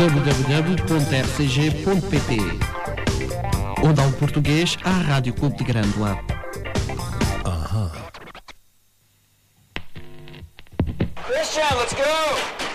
www.rcg.pt, onde há um português à Rádio Clube de Grândola. Christian, let's go!